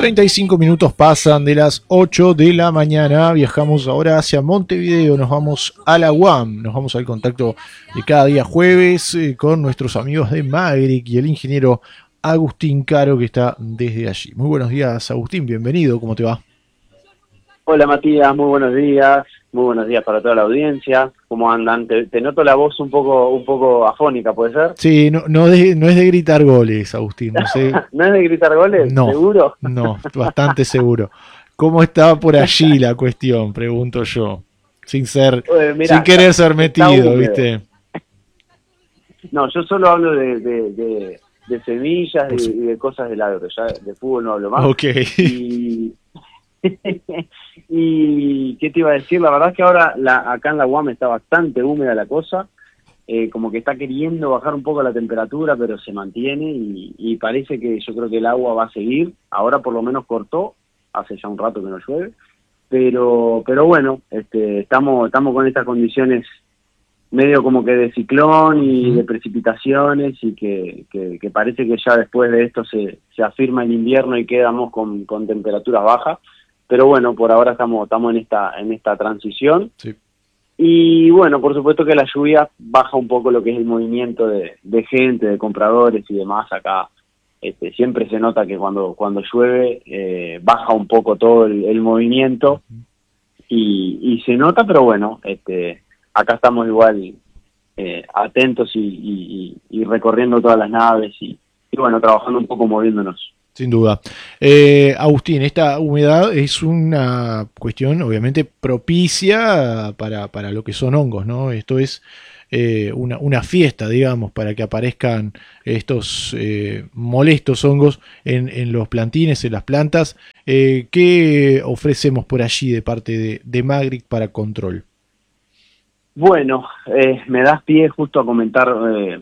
35 minutos pasan de las 8 de la mañana. Viajamos ahora hacia Montevideo. Nos vamos a la UAM. Nos vamos al contacto de cada día jueves con nuestros amigos de Magric y el ingeniero Agustín Caro, que está desde allí. Muy buenos días, Agustín. Bienvenido. ¿Cómo te va? Hola Matías, muy buenos días para toda la audiencia. ¿Cómo andan? Te noto la voz un poco afónica, ¿puede ser? Sí, no es de gritar goles, Agustín. No sé. ¿No es de gritar goles? No, ¿Seguro? no, bastante seguro. ¿Cómo estaba por allí la cuestión? Pregunto yo. Sin Mirá, querer ser está metido, húmedo. ¿viste? No, yo solo hablo de semillas y de cosas del agro. Ya de fútbol no hablo más. Ok. Y y ¿qué te iba a decir? La verdad es que ahora acá en la UAM está bastante húmeda la cosa, como que está queriendo bajar un poco la temperatura, pero se mantiene y parece que yo creo que el agua va a seguir. Ahora por lo menos cortó, hace ya un rato que no llueve, pero bueno, estamos con estas condiciones medio como que de ciclón y de precipitaciones, y que parece que ya después de esto se afirma el invierno y quedamos con temperaturas bajas. Pero bueno, por ahora estamos en esta transición. Sí. Y bueno, por supuesto que la lluvia baja un poco lo que es el movimiento de gente, de compradores y demás. Acá siempre se nota que cuando llueve baja un poco todo el movimiento y se nota, pero bueno, acá estamos igual atentos y recorriendo todas las naves y bueno, trabajando un poco, moviéndonos. Sin duda. Agustín, esta humedad es una cuestión obviamente propicia para lo que son hongos, ¿no? Esto es una fiesta, digamos, para que aparezcan estos molestos hongos en los plantines, en las plantas. ¿Qué ofrecemos por allí de parte de Magric para control? Bueno, me das pie justo a comentar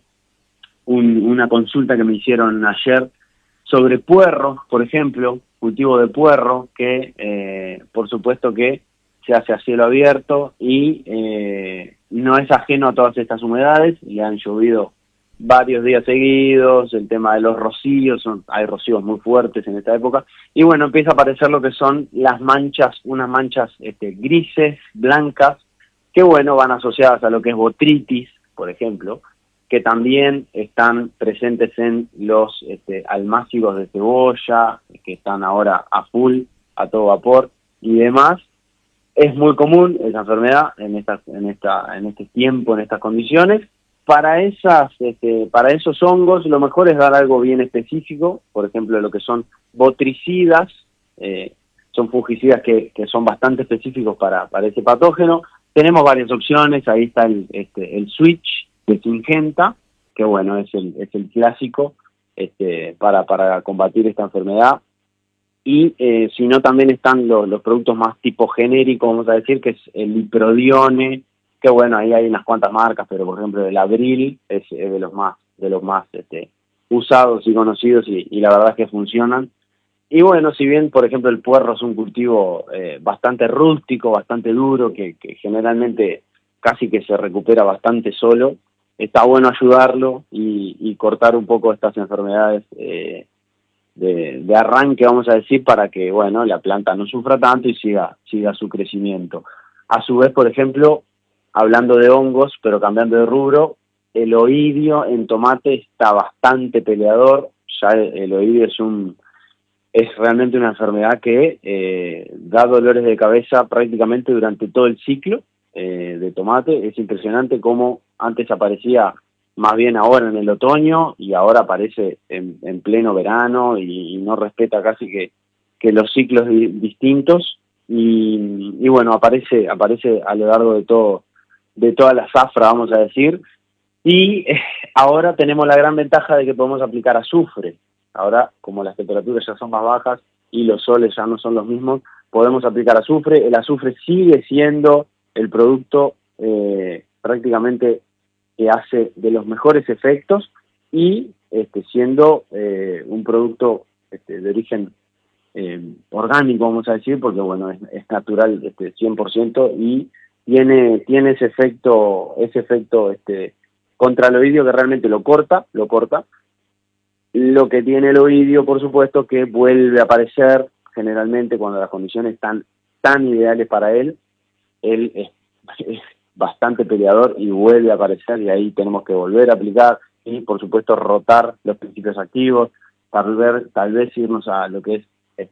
una consulta que me hicieron ayer sobre puerro, por ejemplo, cultivo de puerro, que por supuesto que se hace a cielo abierto y no es ajeno a todas estas humedades, y han llovido varios días seguidos, el tema de los rocíos, hay rocíos muy fuertes en esta época, y bueno, empieza a aparecer lo que son las manchas, unas manchas grises, blancas, que bueno, van asociadas a lo que es botrytis, por ejemplo, que también están presentes en los almácigos de cebolla, que están ahora a full, a todo vapor y demás. Es muy común esa enfermedad en este tiempo, en estas condiciones. Para esos hongos, lo mejor es dar algo bien específico, por ejemplo, lo que son botricidas, son fungicidas que son bastante específicos para ese patógeno. Tenemos varias opciones, ahí está el Switch de Syngenta, que bueno, es el clásico para combatir esta enfermedad. Y si no, también están los productos más tipo genérico, vamos a decir, que es el Liprodione, que bueno, ahí hay unas cuantas marcas, pero por ejemplo el Abril es de los más usados y conocidos, y la verdad es que funcionan. Y bueno, si bien, por ejemplo, el puerro es un cultivo bastante rústico, bastante duro, que generalmente casi que se recupera bastante solo, está bueno ayudarlo y cortar un poco estas enfermedades de arranque, vamos a decir, para que, bueno, la planta no sufra tanto y siga su crecimiento. A su vez, por ejemplo, hablando de hongos, pero cambiando de rubro, el oidio en tomate está bastante peleador. Ya el oidio es realmente una enfermedad que da dolores de cabeza prácticamente durante todo el ciclo de tomate. Es impresionante cómo antes aparecía más bien ahora en el otoño y ahora aparece en pleno verano y no respeta casi que los ciclos distintos y bueno, aparece a lo largo de toda la zafra, vamos a decir. Y ahora tenemos la gran ventaja de que podemos aplicar azufre. Ahora, como las temperaturas ya son más bajas y los soles ya no son los mismos, podemos aplicar azufre. El azufre sigue siendo el producto prácticamente que hace de los mejores efectos y siendo un producto de origen orgánico, vamos a decir, porque bueno, es natural 100% y tiene ese efecto contra el oidio que realmente lo corta. Lo que tiene el oidio, por supuesto, que vuelve a aparecer generalmente cuando las condiciones están tan ideales para él. Él es bastante peleador y vuelve a aparecer, y ahí tenemos que volver a aplicar y, por supuesto, rotar los principios activos, tal vez irnos a lo que es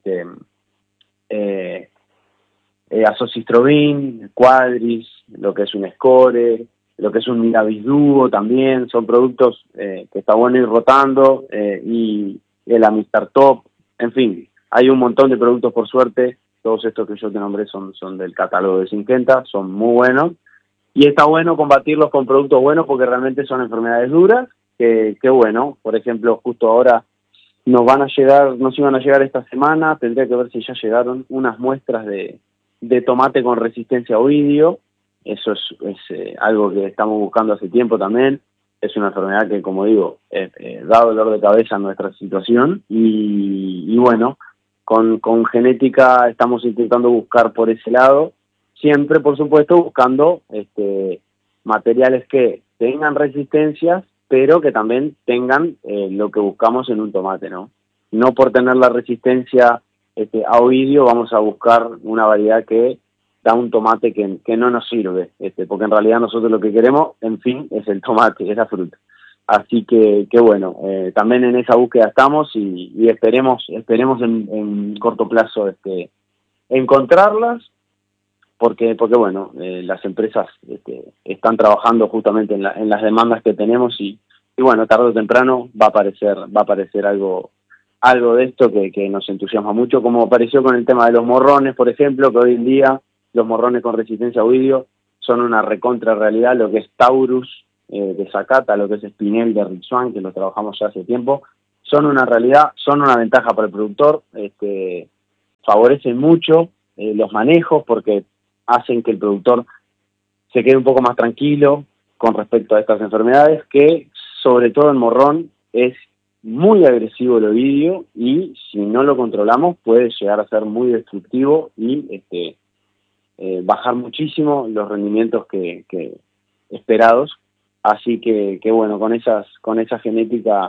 azocistrobin, Quadris, lo que es un Score, lo que es un Miravis Duo también. Son productos que está bueno ir rotando, y el Amistar Top, en fin, hay un montón de productos, por suerte. Todos estos que yo te nombré son del catálogo de Syngenta, son muy buenos, y está bueno combatirlos con productos buenos porque realmente son enfermedades duras, que bueno, por ejemplo, justo ahora nos iban a llegar esta semana, tendría que ver si ya llegaron unas muestras de tomate con resistencia a oidio. Eso es algo que estamos buscando hace tiempo también. Es una enfermedad que, como digo, da dolor de cabeza en nuestra situación, y bueno, con genética estamos intentando buscar por ese lado, siempre, por supuesto, buscando materiales que tengan resistencias, pero que también tengan lo que buscamos en un tomate, ¿no? No por tener la resistencia a oidio vamos a buscar una variedad que da un tomate que no nos sirve, porque en realidad nosotros lo que queremos, en fin, es el tomate, es la fruta. Así que bueno, también en esa búsqueda estamos, y esperemos en corto plazo encontrarlas, porque bueno, las empresas están trabajando justamente en las demandas que tenemos, y bueno, tarde o temprano va a aparecer algo de esto que nos entusiasma mucho, como apareció con el tema de los morrones, por ejemplo, que hoy en día los morrones con resistencia a oidio son una recontra realidad. Lo que es Taurus de Zacata, lo que es Espinel de Rixuan, que lo trabajamos ya hace tiempo, son una realidad, son una ventaja para el productor, favorecen mucho los manejos, porque hacen que el productor se quede un poco más tranquilo con respecto a estas enfermedades, que sobre todo en morrón es muy agresivo el oidio, y si no lo controlamos puede llegar a ser muy destructivo y bajar muchísimo los rendimientos que esperados. Así que bueno, con esa genética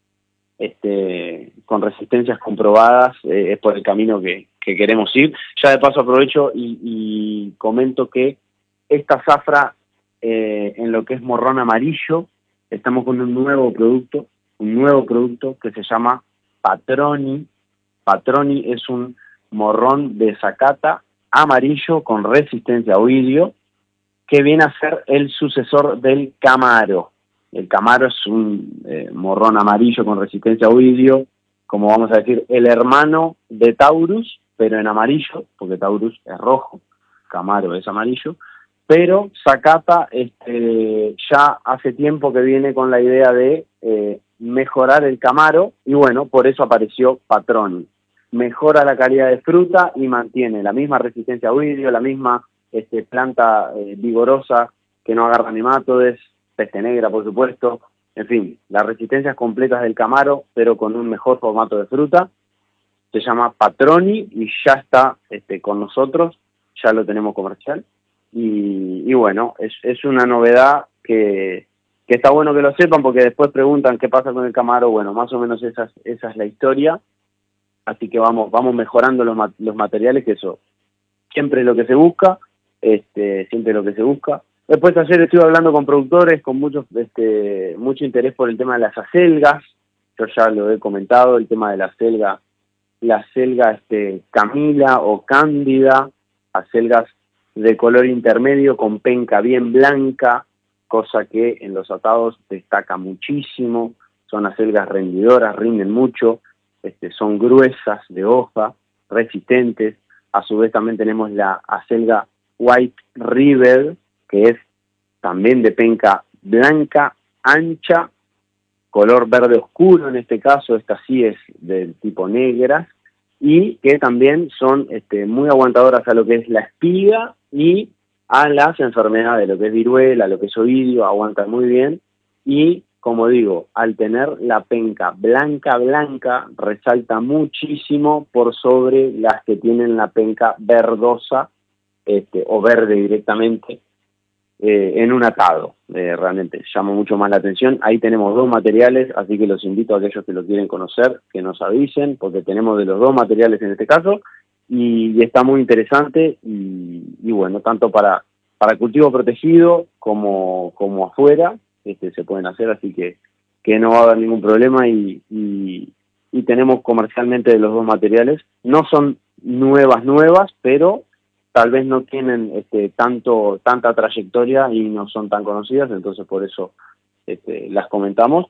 con resistencias comprobadas, es por el camino que queremos ir. Ya de paso aprovecho y comento que esta zafra, en lo que es morrón amarillo, estamos con un nuevo producto que se llama Patroni. Patroni es un morrón de Zacata amarillo con resistencia a oidio, que viene a ser el sucesor del Camaro. El Camaro es un morrón amarillo con resistencia a oidio, como vamos a decir, el hermano de Taurus, pero en amarillo, porque Taurus es rojo, Camaro es amarillo. Pero Zacata ya hace tiempo que viene con la idea de mejorar el Camaro, y bueno, por eso apareció Patroni. Mejora la calidad de fruta y mantiene la misma resistencia a oidio, la misma planta vigorosa que no agarra nematodes, peste negra, por supuesto. En fin, las resistencias completas del Camaro, pero con un mejor formato de fruta. Se llama Patroni y ya está con nosotros, ya lo tenemos comercial. Y bueno, es una novedad que está bueno que lo sepan, porque después preguntan qué pasa con el Camaro. Bueno, más o menos esa es la historia. Así que vamos mejorando los materiales, que eso siempre es lo que se busca, siempre lo que se busca. Después ayer estuve hablando con productores con mucho interés por el tema de las acelgas. Yo ya lo he comentado, el tema de la selga Camila o Cándida, acelgas de color intermedio con penca bien blanca, cosa que en los atados destaca muchísimo. Son acelgas rendidoras, rinden mucho, son gruesas de hoja, resistentes. A su vez también tenemos la acelga White River, que es también de penca blanca, ancha, color verde oscuro en este caso. Esta sí es del tipo negra, y que también son muy aguantadoras a lo que es la espiga y a las enfermedades, lo que es viruela, lo que es oidio, aguantan muy bien. Y como digo, al tener la penca blanca, resalta muchísimo por sobre las que tienen la penca verdosa, o verde directamente. en un atado. Realmente llama mucho más la atención. Ahí tenemos 2 materiales, así que los invito a aquellos que lo quieren conocer, que nos avisen, porque tenemos de los 2 materiales en este caso, y está muy interesante, y bueno, tanto para cultivo protegido como afuera, se pueden hacer, así que no va a haber ningún problema, y tenemos comercialmente de los 2 materiales. No son nuevas, pero tal vez no tienen tanta trayectoria y no son tan conocidas, entonces por eso las comentamos.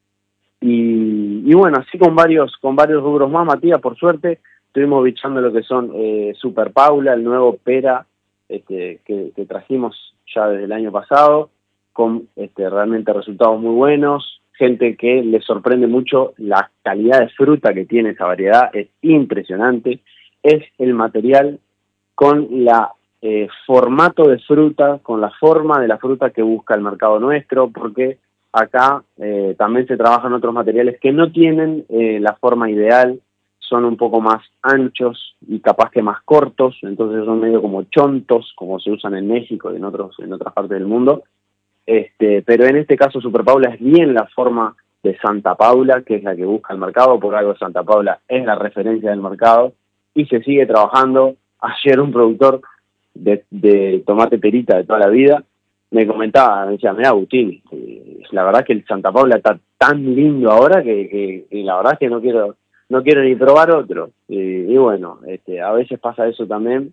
Y bueno, así con varios rubros más, Matías, por suerte, estuvimos bichando lo que son Super Paula, el nuevo pera que trajimos ya desde el año pasado, con realmente resultados muy buenos, gente que le sorprende mucho la calidad de fruta que tiene esa variedad, es impresionante, es el material con la formato de fruta, con la forma de la fruta que busca el mercado nuestro, porque acá también se trabajan otros materiales que no tienen la forma ideal, son un poco más anchos y capaz que más cortos, entonces son medio como chontos, como se usan en México y en otras partes del mundo. Pero en este caso Super Paula es bien la forma de Santa Paula, que es la que busca el mercado, por algo Santa Paula es la referencia del mercado, y se sigue trabajando. Ayer un productor de tomate perita de toda la vida me comentaba, me decía, mira Agustín, la verdad que el Santa Paula está tan lindo ahora que la verdad es que no quiero ni probar otro. Y bueno, a veces pasa eso también,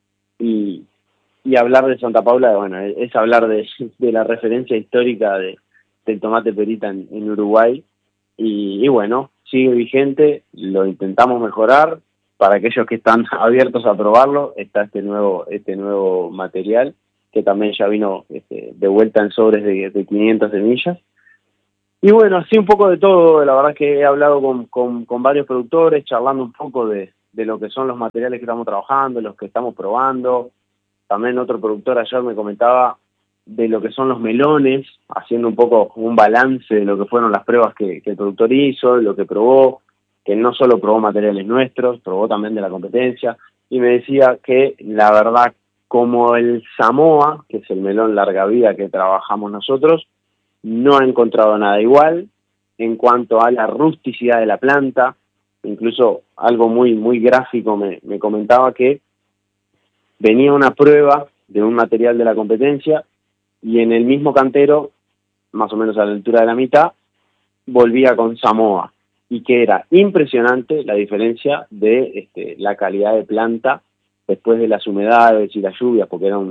y hablar de Santa Paula, bueno, es hablar de la referencia histórica del tomate perita en Uruguay, y bueno, sigue vigente, lo intentamos mejorar. Para aquellos que están abiertos a probarlo, está este nuevo material, que también ya vino de vuelta en sobres de 500 semillas. Y bueno, así un poco de todo. La verdad es que he hablado con varios productores, charlando un poco de lo que son los materiales que estamos trabajando, los que estamos probando. También otro productor ayer me comentaba de lo que son los melones, haciendo un poco un balance de lo que fueron las pruebas que el productor hizo, lo que probó, que no solo probó materiales nuestros, probó también de la competencia, y me decía que la verdad, como el Samoa, que es el melón larga vida que trabajamos nosotros, no ha encontrado nada igual en cuanto a la rusticidad de la planta. Incluso algo muy gráfico me comentaba que venía una prueba de un material de la competencia, y en el mismo cantero, más o menos a la altura de la mitad, volvía con Samoa, y que era impresionante la diferencia de la calidad de planta después de las humedades y las lluvias, porque era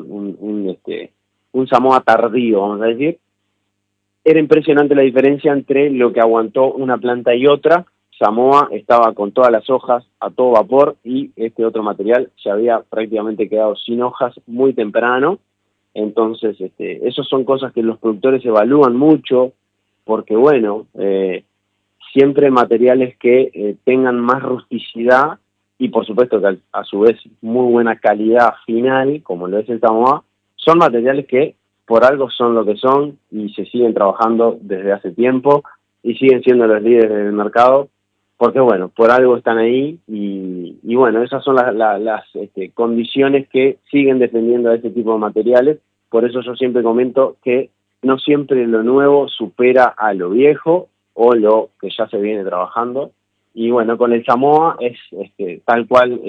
un Samoa tardío, vamos a decir. Era impresionante la diferencia entre lo que aguantó una planta y otra. Samoa estaba con todas las hojas a todo vapor, y este otro material se había prácticamente quedado sin hojas muy temprano. Entonces, esas son cosas que los productores evalúan mucho, porque bueno, siempre materiales que tengan más rusticidad, y por supuesto que a su vez muy buena calidad final, como lo es el Samoa, son materiales que por algo son lo que son, y se siguen trabajando desde hace tiempo, y siguen siendo los líderes del mercado, porque bueno, por algo están ahí, y bueno, esas son las condiciones que siguen defendiendo a este tipo de materiales. Por eso yo siempre comento que no siempre lo nuevo supera a lo viejo o lo que ya se viene trabajando. Y bueno, con el Samoa es tal cual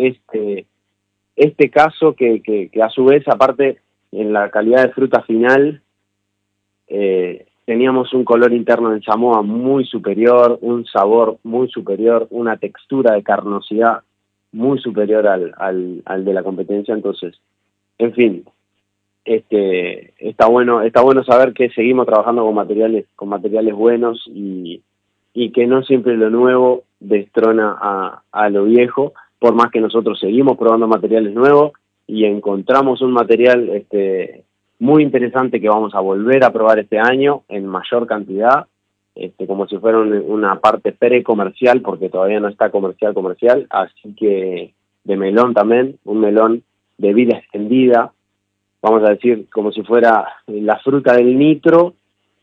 este caso, que a su vez, aparte, en la calidad de fruta final, teníamos un color interno del Samoa muy superior, un sabor muy superior, una textura de carnosidad muy superior al de la competencia. Entonces, en fin, está bueno saber que seguimos trabajando con materiales buenos, y que no siempre lo nuevo destrona a lo viejo, por más que nosotros seguimos probando materiales nuevos y encontramos un material muy interesante que vamos a volver a probar este año en mayor cantidad, como si fuera una parte pre-comercial, porque todavía no está comercial, así que de melón también, un melón de vida extendida, vamos a decir, como si fuera la fruta del nitro,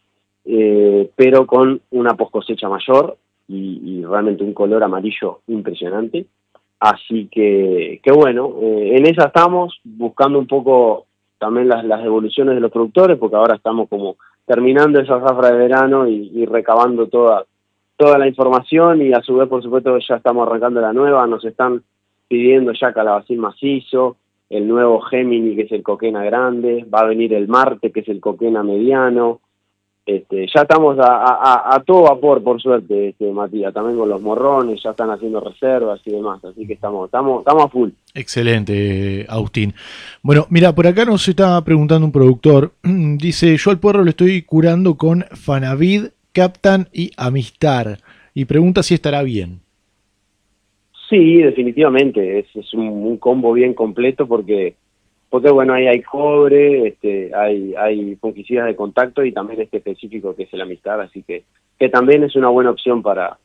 pero con una post-cosecha mayor, y realmente un color amarillo impresionante. Así que bueno, en esa estamos, buscando un poco también las devoluciones de los productores, porque ahora estamos como terminando esa zafra de verano y recabando toda la información, y a su vez, por supuesto, ya estamos arrancando la nueva. Nos están pidiendo ya calabacín macizo, el nuevo Gemini, que es el coquena grande, va a venir el Marte, que es el coquena mediano. Ya estamos a todo vapor, por suerte, Matías, también con los morrones, ya están haciendo reservas y demás, así que estamos a full. Excelente, Agustín. Bueno, mira, por acá nos está preguntando un productor, dice, yo al puerro lo estoy curando con Fanavid, Captan y Amistar, y pregunta si estará bien. Sí, definitivamente, es un combo bien completo porque bueno, ahí hay cobre, hay fungicidas de contacto y también este específico que es el Amistar, así que también es una buena opción para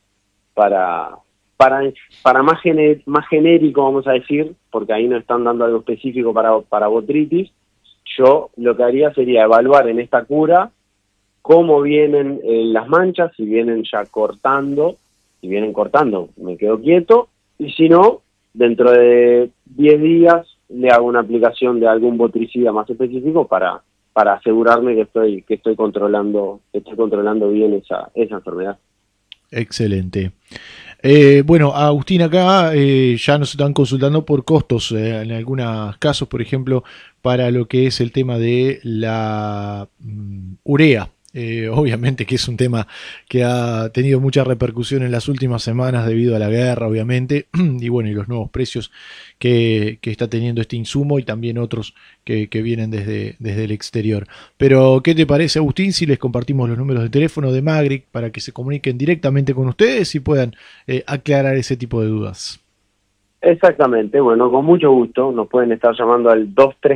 más genérico, vamos a decir, porque ahí no están dando algo específico para botritis. Yo lo que haría sería evaluar en esta cura cómo vienen las manchas, si vienen ya cortando, me quedo quieto, y si no, dentro de 10 días le hago una aplicación de algún botricida más específico para asegurarme que estoy controlando bien esa enfermedad. Excelente. Bueno, Agustín, acá ya nos están consultando por costos, en algunos casos, por ejemplo, para lo que es el tema de la urea. Obviamente que es un tema que ha tenido mucha repercusión en las últimas semanas debido a la guerra, obviamente, y bueno, y los nuevos precios que está teniendo este insumo y también otros que vienen desde el exterior. Pero, ¿qué te parece, Agustín, si les compartimos los números de teléfono de Magric para que se comuniquen directamente con ustedes y puedan aclarar ese tipo de dudas? Exactamente, bueno, con mucho gusto, nos pueden estar llamando al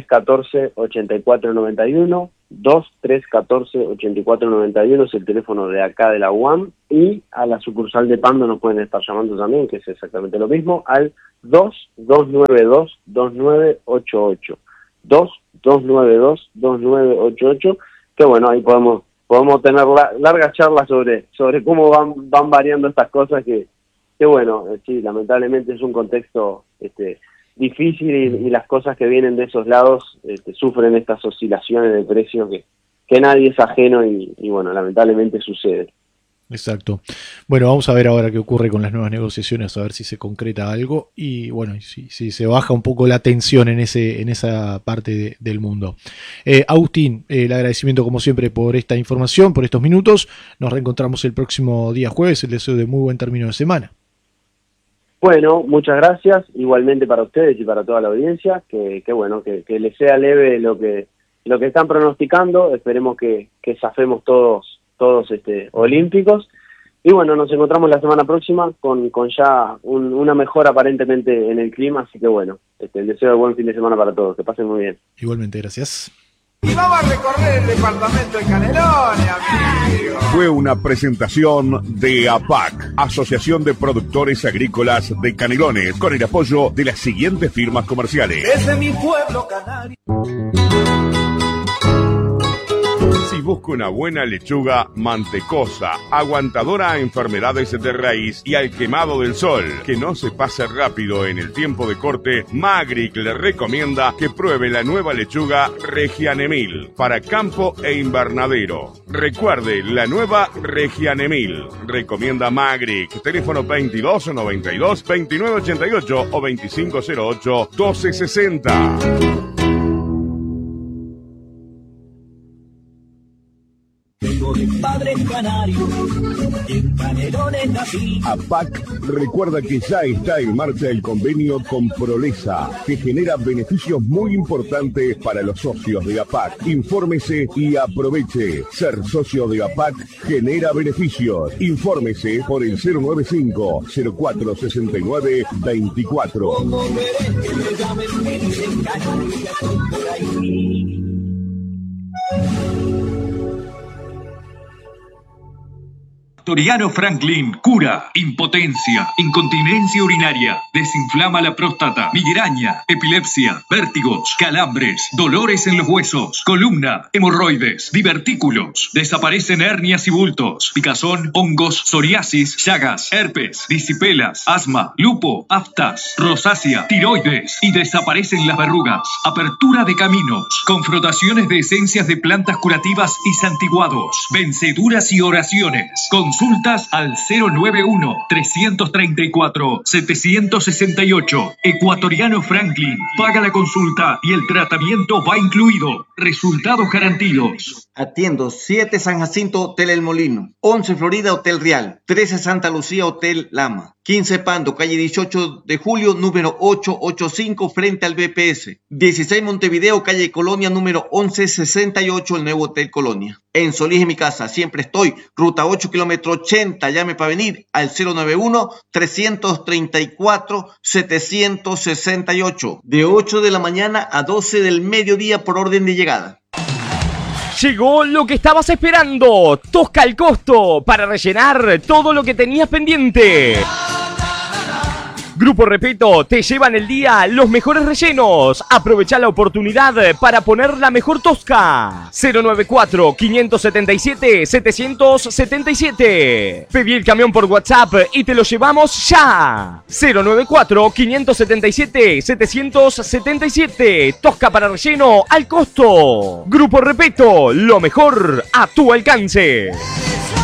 2314-8491, 2314-8491 es el teléfono de acá de la UAM, y a la sucursal de Pando nos pueden estar llamando también, que es exactamente lo mismo, al 2292-2988, 2292-2988, que bueno, ahí podemos tener largas charlas sobre cómo van variando estas cosas que bueno, sí, lamentablemente es un contexto difícil y las cosas que vienen de esos lados sufren estas oscilaciones de precios que nadie es ajeno y bueno, lamentablemente sucede. Exacto. Bueno, vamos a ver ahora qué ocurre con las nuevas negociaciones, a ver si se concreta algo y bueno, si se baja un poco la tensión en esa parte del mundo. Agustín, el agradecimiento como siempre por esta información, por estos minutos. Nos reencontramos el próximo día jueves. El deseo de muy buen término de semana. Bueno, muchas gracias, igualmente para ustedes y para toda la audiencia, que bueno, que les sea leve lo que están pronosticando, esperemos que zafemos todos olímpicos, y bueno, nos encontramos la semana próxima con ya una mejora aparentemente en el clima, así que bueno, el deseo de buen fin de semana para todos, que pasen muy bien. Igualmente, gracias. Y vamos a recorrer el departamento de Canelones, amigo. Fue una presentación de APAC, Asociación de Productores Agrícolas de Canelones, con el apoyo de las siguientes firmas comerciales. Desde mi pueblo canario. Si busca una buena lechuga mantecosa, aguantadora a enfermedades de raíz y al quemado del sol, que no se pase rápido en el tiempo de corte, Magric le recomienda que pruebe la nueva lechuga Regianemil para campo e invernadero. Recuerde, la nueva Regianemil. Recomienda Magric. Teléfono 2292 2988 o 2508 1260. Vengo de padres canarios, y en Canelones nací. APAC recuerda que ya está en marcha el convenio con Prolesa, que genera beneficios muy importantes para los socios de APAC. Infórmese y aproveche. Ser socio de APAC genera beneficios. Infórmese por el 095-0469-24. Como querés que me llamen, me dicen canario y estoy por ahí. Ecuatoriano Franklin cura impotencia, incontinencia urinaria, desinflama la próstata, migraña, epilepsia, vértigos, calambres, dolores en los huesos, columna, hemorroides, divertículos, desaparecen hernias y bultos, picazón, hongos, psoriasis, llagas, herpes, disipelas, asma, lupo, aftas, rosácea, tiroides y desaparecen las verrugas. Apertura de caminos, con frotaciones de esencias de plantas curativas y santiguados, venceduras y oraciones. Consultas al 091-334-768. Ecuatoriano Franklin. Paga la consulta y el tratamiento va incluido. Resultados garantidos. Atiendo 7 San Jacinto Hotel El Molino, 11 Florida Hotel Real, 13 Santa Lucía Hotel Lama, 15 Pando, calle 18 de Julio, número 885, frente al BPS, 16 Montevideo, calle Colonia, número 1168, el nuevo Hotel Colonia. En Solís, en mi casa, siempre estoy, ruta 8, kilómetro 80, llame para venir al 091-334-768, de 8 de la mañana a 12 del mediodía por orden de llegada. Llegó lo que estabas esperando, Tosca al costo, para rellenar todo lo que tenías pendiente. Grupo Repeto te lleva en el día los mejores rellenos. Aprovecha la oportunidad para poner la mejor Tosca. 094-577-777. Pedí el camión por WhatsApp y te lo llevamos ya. 094-577-777. Tosca para relleno al costo. Grupo Repeto, lo mejor a tu alcance.